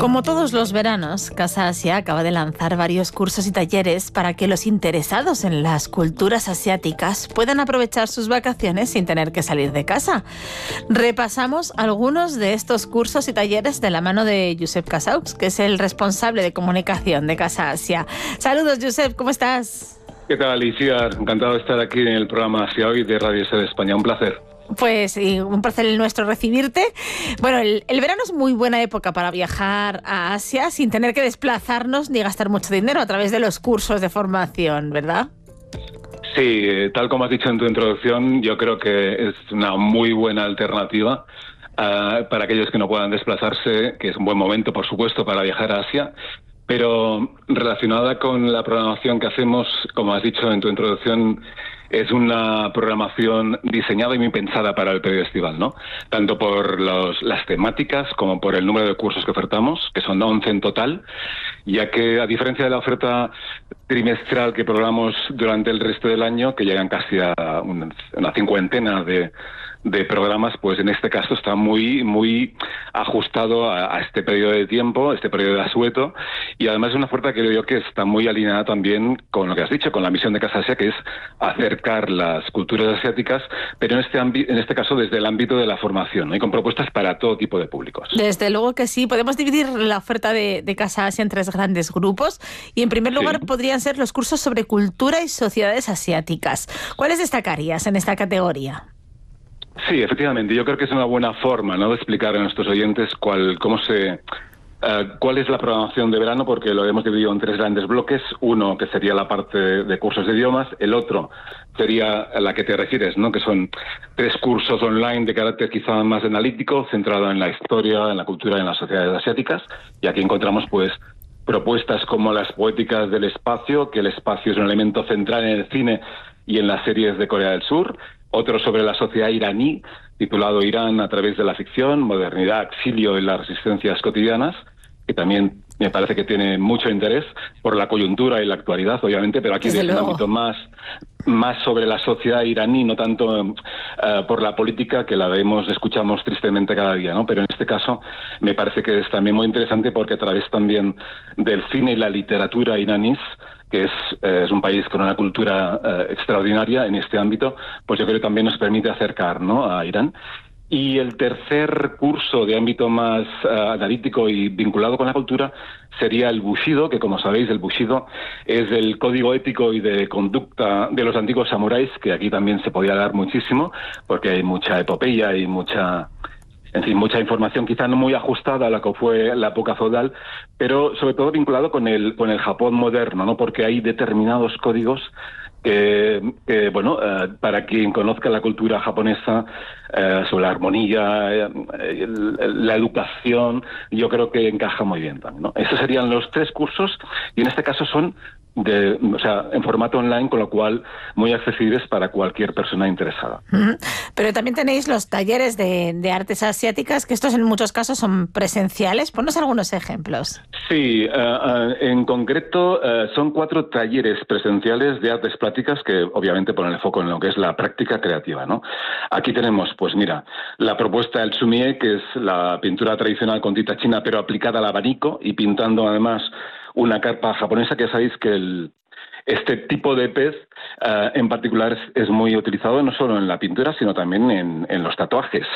Como todos los veranos, Casa Asia acaba de lanzar varios cursos y talleres para que los interesados en las culturas asiáticas puedan aprovechar sus vacaciones sin tener que salir de casa. Repasamos algunos de estos cursos y talleres de la mano de Josep Casaux, que es el responsable de comunicación de Casa Asia. Saludos, Josep, ¿cómo estás? ¿Qué tal, Alicia? Encantado de estar aquí en el programa Asia Hoy de Radio Ser España. Un placer. Pues sí, un placer el nuestro recibirte. Bueno, el verano es muy buena época para viajar a Asia sin tener que desplazarnos ni gastar mucho dinero a través de los cursos de formación, ¿verdad? Sí, tal como has dicho en tu introducción, yo creo que es una muy buena alternativa para aquellos que no puedan desplazarse, que es un buen momento, por supuesto, para viajar a Asia. Pero relacionada con la programación que hacemos, como has dicho en tu introducción, es una programación diseñada y muy pensada para el periodo estival, ¿no? Tanto por las temáticas como por el número de cursos que ofertamos, que son 11 en total, ya que a diferencia de la oferta trimestral que programamos durante el resto del año, que llegan casi a una cincuentena de programas, pues en este caso está muy ajustado a este periodo de tiempo, este periodo de asueto, y además es una oferta que creo yo que está muy alineada también con lo que has dicho, con la misión de Casa Asia, que es acercar las culturas asiáticas, pero en este caso desde el ámbito de la formación, ¿no? Y con propuestas para todo tipo de públicos. Desde luego que sí. Podemos dividir la oferta de Casa Asia en tres grandes grupos, y en primer lugar podrían ser los cursos sobre cultura y sociedades asiáticas. ¿Cuáles destacarías en esta categoría? Sí, efectivamente. Yo creo que es una buena forma, ¿no?, de explicar a nuestros oyentes cuál es la programación de verano, porque lo hemos dividido en tres grandes bloques. Uno, que sería la parte de cursos de idiomas. El otro sería a la que te refieres, ¿no?, que son 3 cursos online de carácter quizá más analítico, centrado en la historia, en la cultura y en las sociedades asiáticas. Y aquí encontramos, pues, propuestas como las poéticas del espacio, que el espacio es un elemento central en el cine y en las series de Corea del Sur. Otro sobre la sociedad iraní, titulado Irán a través de la ficción, modernidad, exilio y las resistencias cotidianas, que también me parece que tiene mucho interés por la coyuntura y la actualidad, obviamente, pero aquí desde un ámbito más sobre la sociedad iraní, no tanto por la política, que la escuchamos tristemente cada día, ¿no? Pero en este caso me parece que es también muy interesante porque a través también del cine y la literatura iraníes, que es un país con una cultura extraordinaria en este ámbito, pues yo creo que también nos permite acercar, ¿no?, a Irán. Y el tercer curso de ámbito más analítico y vinculado con la cultura sería el Bushido, que como sabéis el Bushido es el código ético y de conducta de los antiguos samuráis, que aquí también se podía dar muchísimo, porque hay mucha epopeya y mucha información quizá no muy ajustada a la que fue la época feudal, pero sobre todo vinculado con el Japón moderno, ¿no? Porque hay determinados códigos que para quien conozca la cultura japonesa, sobre la armonía, la educación, yo creo que encaja muy bien también, ¿no? Esos serían los 3 cursos, y en este caso son en formato online, con lo cual muy accesibles para cualquier persona interesada. Pero también tenéis los talleres de artes asiáticas, que estos en muchos casos son presenciales. Ponnos algunos ejemplos. Sí, en concreto son 4 talleres presenciales de artes plásticas que obviamente ponen el foco en lo que es la práctica creativa, ¿no? Aquí tenemos, pues mira, la propuesta del Sumie, que es la pintura tradicional con tinta china pero aplicada al abanico y pintando además una carpa japonesa, que sabéis que este tipo de pez en particular es muy utilizado no solo en la pintura, sino también en los tatuajes.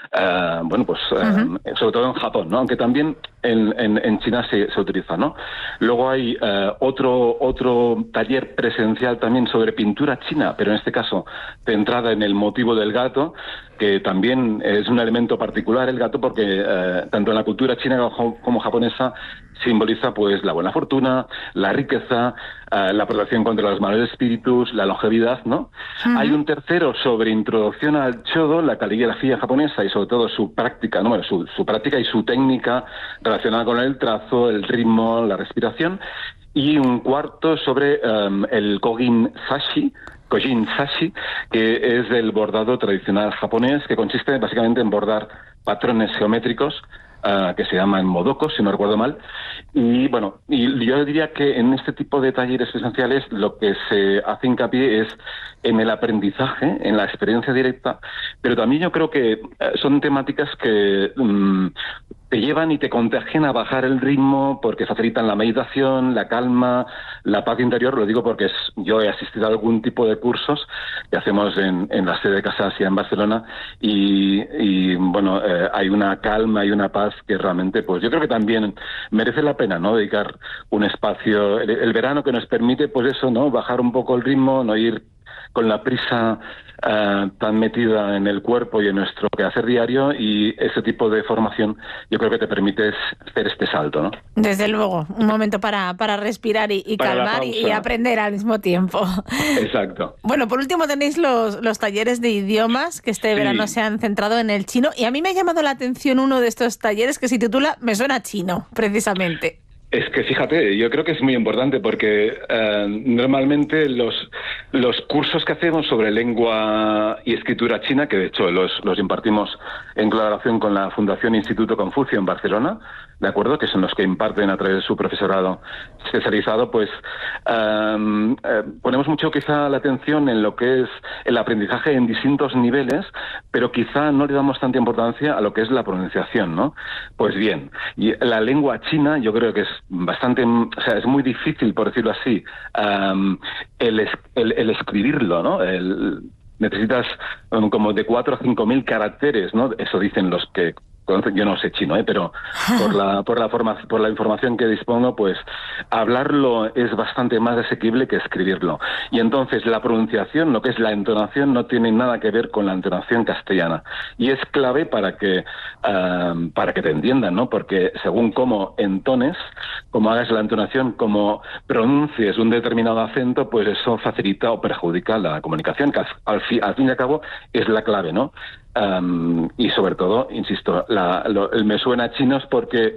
Sobre todo en Japón, ¿no? Aunque también en China se utiliza, ¿no? Luego hay otro taller presencial también sobre pintura china, pero en este caso centrada en el motivo del gato, que también es un elemento particular el gato, porque tanto en la cultura china como japonesa simboliza pues la buena fortuna, la riqueza, la protección contra los malos espíritus, la longevidad, ¿no? Hay un tercero sobre introducción al Chodo, la caligrafía japonesa, y sobre todo su práctica, ¿no? Su práctica y su técnica relacionada con el trazo, el ritmo, la respiración. Y un cuarto sobre el Kojin Sashi, que es el bordado tradicional japonés, que consiste básicamente en bordar patrones geométricos que se llaman modokos, si no recuerdo mal. Y bueno, y yo diría que en este tipo de talleres presenciales lo que se hace hincapié es en el aprendizaje, en la experiencia directa, pero también yo creo que son temáticas que te llevan y te contagian a bajar el ritmo porque facilitan la meditación, la calma, la paz interior. Lo digo porque yo he asistido a algún tipo de cursos que hacemos en la sede de Casa Asia en Barcelona y bueno, hay una calma y una paz que realmente, pues yo creo que también merece la pena, ¿no? Dedicar un espacio, el verano que nos permite, pues eso, ¿no? Bajar un poco el ritmo, no ir con la prisa tan metida en el cuerpo y en nuestro quehacer diario, y ese tipo de formación yo creo que te permite hacer este salto, ¿no? Desde luego, un momento para respirar y calmar y aprender al mismo tiempo. Exacto. Bueno, por último tenéis los talleres de idiomas que este verano se han centrado en el chino, y a mí me ha llamado la atención uno de estos talleres que se titula Me suena chino, precisamente. Es que fíjate, yo creo que es muy importante porque normalmente los cursos que hacemos sobre lengua y escritura china, que de hecho los impartimos en colaboración con la Fundación Instituto Confucio en Barcelona, ¿de acuerdo?, que son los que imparten a través de su profesorado especializado, pues ponemos mucho quizá la atención en lo que es el aprendizaje en distintos niveles, pero quizá no le damos tanta importancia a lo que es la pronunciación, ¿no? Pues bien, y la lengua china yo creo que es bastante, o sea, es muy difícil, por decirlo así, el escribirlo, ¿no? Necesitas como de 4 a 5 mil caracteres, ¿no? Eso dicen los que... Yo no sé chino, pero por la información que dispongo, pues hablarlo es bastante más asequible que escribirlo. Y entonces la pronunciación, lo que es la entonación, no tiene nada que ver con la entonación castellana. Y es clave para que te entiendan, ¿no? Porque según cómo entones, cómo hagas la entonación, cómo pronuncies un determinado acento, pues eso facilita o perjudica la comunicación, que al fin y al cabo es la clave, ¿no? Y sobre todo, insisto, el me suena chino es porque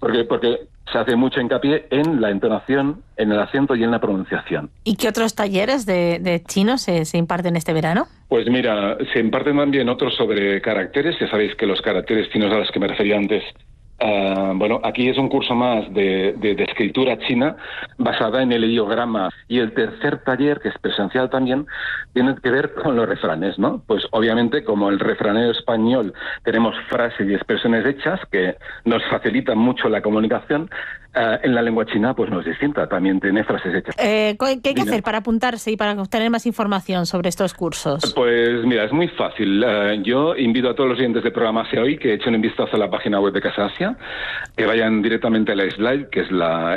se hace mucho hincapié en la entonación, en el acento y en la pronunciación. ¿Y qué otros talleres de chino se imparten este verano? Pues mira, se imparten también otros sobre caracteres. Ya sabéis que los caracteres chinos a los que me refería antes, bueno, aquí es un curso más de escritura china basada en el ideograma. Y el tercer taller, que es presencial también, tiene que ver con los refranes, ¿no? Pues obviamente, como el refranero español, tenemos frases y expresiones hechas que nos facilitan mucho la comunicación. En la lengua china, pues no es distinta, también tiene frases hechas. ¿Qué hay que hacer para apuntarse y para obtener más información sobre estos cursos? Pues mira, es muy fácil. Yo invito a todos los oyentes del programa Asia Hoy que echen un vistazo a la página web de Casa Asia, que vayan directamente a la slide, que es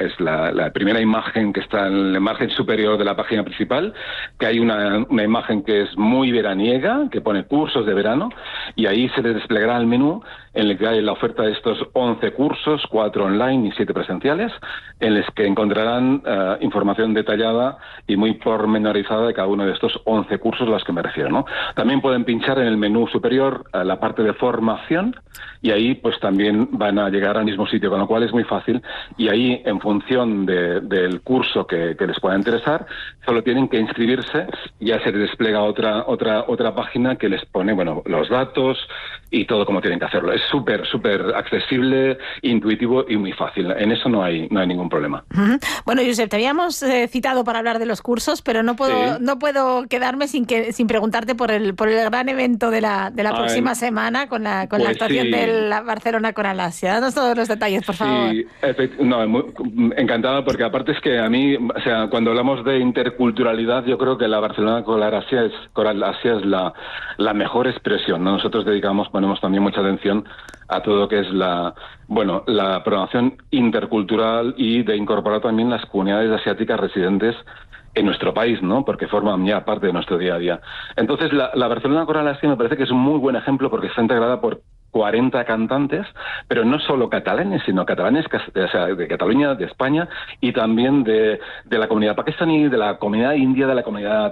la primera imagen que está en la margen superior de la página principal, que hay una imagen que es muy veraniega, que pone cursos de verano, y ahí se les desplegará el menú en el que hay la oferta de estos 11 cursos, 4 online y 7 presenciales, en los que encontrarán información detallada y muy pormenorizada de cada uno de estos 11 cursos a los que me refiero, ¿no? También pueden pinchar en el menú superior la parte de formación, y ahí pues también van a llegar al mismo sitio, con lo cual es muy fácil, y ahí en función del curso que les pueda interesar, solo tienen que inscribirse, ya se les despliega otra página que les pone, bueno, los datos y todo como tienen que hacerlo. Es súper accesible, intuitivo y muy fácil. En eso no hay ningún problema. Bueno, Josep, te habíamos citado para hablar de los cursos, pero no puedo quedarme sin preguntarte por el gran evento de la próxima semana con la actuación de la Barcelona Coral Asia. Danos todos los detalles, por favor. Sí, encantado, porque aparte es que a mí, o sea, cuando hablamos de interculturalidad, yo creo que la Barcelona Coral Asia es la mejor expresión, ¿no? Nosotros ponemos también mucha atención a todo lo que es la programación intercultural y de incorporar también las comunidades asiáticas residentes en nuestro país, ¿no? Porque forman ya parte de nuestro día a día. Entonces, la Barcelona Coral Asia me parece que es un muy buen ejemplo porque está integrada por 40 cantantes, pero no solo catalanes, sino catalanes, o sea, de Cataluña, de España, y también de la comunidad pakistaní, de la comunidad india, de la comunidad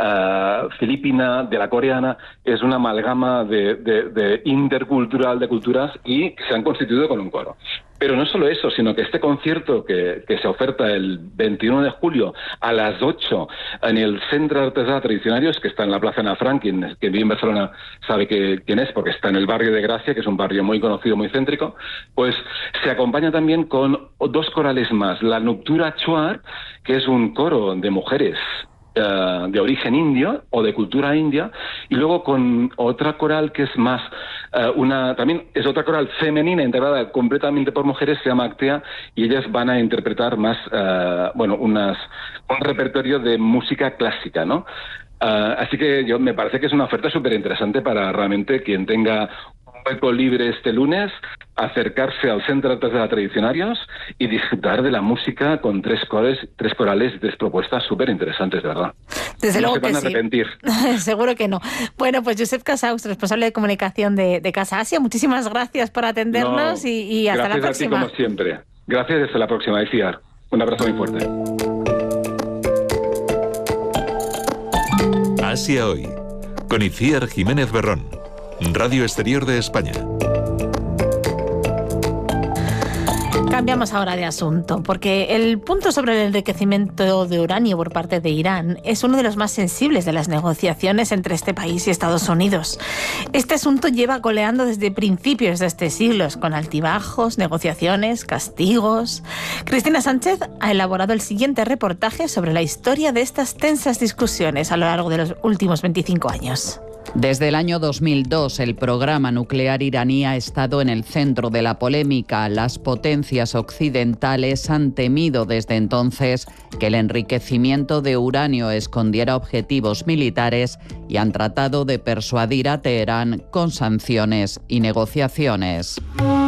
filipina, de la coreana. Es una amalgama de intercultural de culturas y que se han constituido con un coro. Pero no solo eso, sino que este concierto que se oferta el 21 de julio a las 8 en el Centre d'Artesà Tradicionarios, que está en la Plaza Ana Frank, quien vive en Barcelona sabe quién es, porque está en el barrio de Gracia, que es un barrio muy conocido, muy céntrico, pues se acompaña también con 2 corales más. La Noctura Chuar, que es un coro de mujeres de origen indio o de cultura india, y luego con otra coral que es más también es otra coral femenina integrada completamente por mujeres, se llama Actea, y ellas van a interpretar más un repertorio de música clásica, ¿no? Así que me parece que es una oferta súper interesante para realmente quien tenga hueco libre este lunes, acercarse al Centre d'Arts de la Tradicionarios y disfrutar de la música con tres corales y tres propuestas súper interesantes, de verdad. Desde luego que sí. No se van a arrepentir. Seguro que no. Bueno, pues Josep Casaux, responsable de comunicación de Casa Asia, muchísimas gracias por atendernos y hasta la próxima. Gracias a ti, como siempre. Gracias, hasta la próxima, Iciar. Un abrazo muy fuerte. Asia Hoy, con Iciar Jiménez Berrón, Radio Exterior de España. Cambiamos ahora de asunto, porque el punto sobre el enriquecimiento de uranio por parte de Irán es uno de los más sensibles de las negociaciones entre este país y Estados Unidos. Este asunto lleva coleando desde principios de este siglo, con altibajos, negociaciones, castigos. Cristina Sánchez ha elaborado el siguiente reportaje sobre la historia de estas tensas discusiones a lo largo de los últimos 25 años. Desde el año 2002, el programa nuclear iraní ha estado en el centro de la polémica. Las potencias occidentales han temido desde entonces que el enriquecimiento de uranio escondiera objetivos militares y han tratado de persuadir a Teherán con sanciones y negociaciones.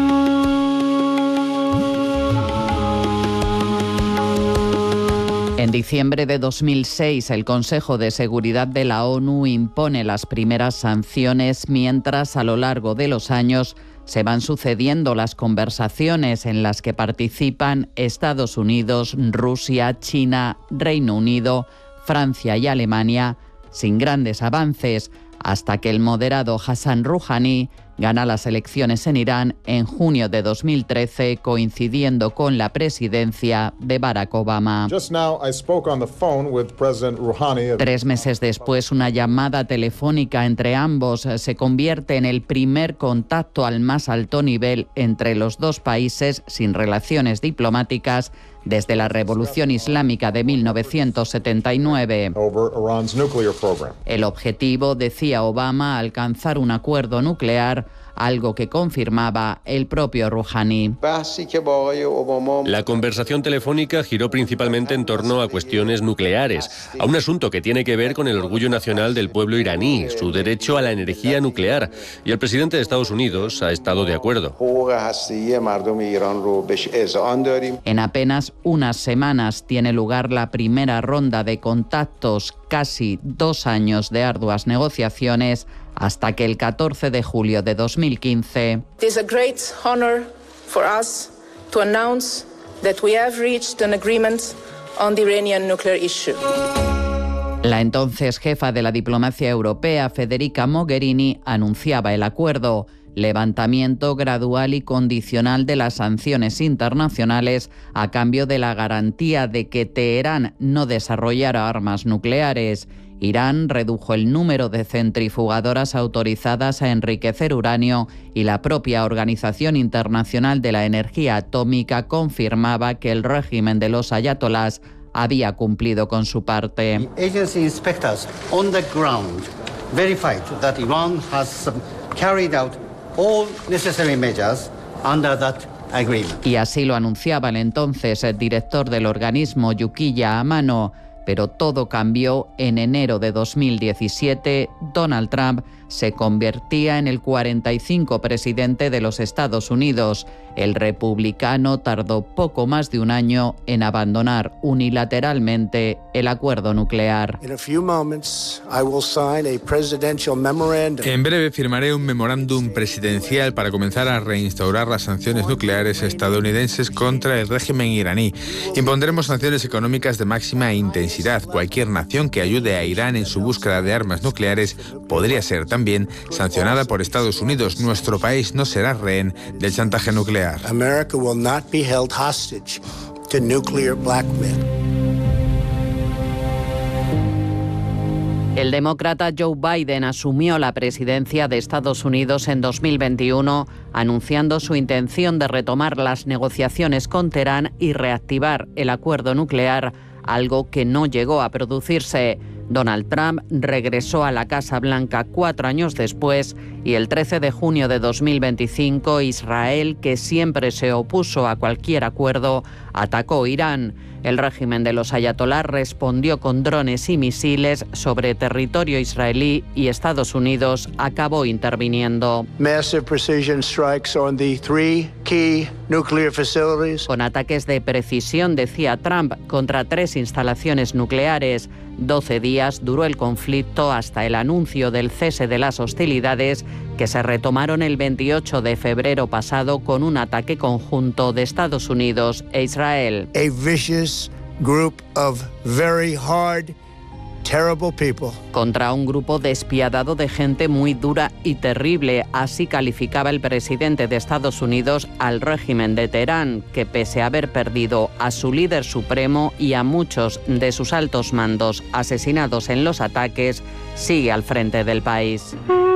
En diciembre de 2006, el Consejo de Seguridad de la ONU impone las primeras sanciones, mientras a lo largo de los años se van sucediendo las conversaciones en las que participan Estados Unidos, Rusia, China, Reino Unido, Francia y Alemania, sin grandes avances, hasta que el moderado Hassan Rouhani gana las elecciones en Irán en junio de 2013, coincidiendo con la presidencia de Barack Obama. 3 meses después, una llamada telefónica entre ambos se convierte en el primer contacto al más alto nivel entre los dos países sin relaciones diplomáticas desde la Revolución Islámica de 1979. El objetivo, decía Obama, alcanzar un acuerdo nuclear, algo que confirmaba el propio Rouhani. La conversación telefónica giró principalmente en torno a cuestiones nucleares, a un asunto que tiene que ver con el orgullo nacional del pueblo iraní, su derecho a la energía nuclear, y el presidente de Estados Unidos ha estado de acuerdo. En apenas unas semanas tiene lugar la primera ronda de contactos, casi 2 años de arduas negociaciones, hasta que el 14 de julio de 2015... It is a great honor for us to announce that we have reached an agreement on the Iranian nuclear issue. La entonces jefa de la diplomacia europea, Federica Mogherini, anunciaba el acuerdo: levantamiento gradual y condicional de las sanciones internacionales a cambio de la garantía de que Teherán no desarrollara armas nucleares. Irán redujo el número de centrifugadoras autorizadas a enriquecer uranio y la propia Organización Internacional de la Energía Atómica confirmaba que el régimen de los ayatolás había cumplido con su parte. Agency inspectors on the ground verified that Iran has carried out all necessary measures under that agreement. Y así lo anunciaba el entonces director del organismo, Yukiya Amano. Pero todo cambió en enero de 2017. Donald Trump se convertía en el 45 presidente de los Estados Unidos. El republicano tardó poco más de un año en abandonar unilateralmente el acuerdo nuclear. En breve firmaré un memorándum presidencial para comenzar a reinstaurar las sanciones nucleares estadounidenses contra el régimen iraní. Impondremos sanciones económicas de máxima intensidad. Cualquier nación que ayude a Irán en su búsqueda de armas nucleares podría ser también sancionada por Estados Unidos. Nuestro país no será rehén del chantaje nuclear. America will not be held hostage to nuclear blackmail. El demócrata Joe Biden asumió la presidencia de Estados Unidos en 2021, anunciando su intención de retomar las negociaciones con Teherán y reactivar el acuerdo nuclear, algo que no llegó a producirse. Donald Trump regresó a la Casa Blanca 4 años después y el 13 de junio de 2025 Israel, que siempre se opuso a cualquier acuerdo, atacó Irán. El régimen de los ayatolás respondió con drones y misiles sobre territorio israelí y Estados Unidos acabó interviniendo. Massive precision strikes on the 3 key nuclear facilities. Con ataques de precisión, decía Trump, contra 3 instalaciones nucleares. 12 días duró el conflicto hasta el anuncio del cese de las hostilidades, que se retomaron el 28 de febrero pasado con un ataque conjunto de Estados Unidos e Israel. A vicious group of very hard, terrible people. Contra un grupo despiadado de gente muy dura y terrible, así calificaba el presidente de Estados Unidos al régimen de Teherán, que pese a haber perdido a su líder supremo y a muchos de sus altos mandos asesinados en los ataques, sigue al frente del país.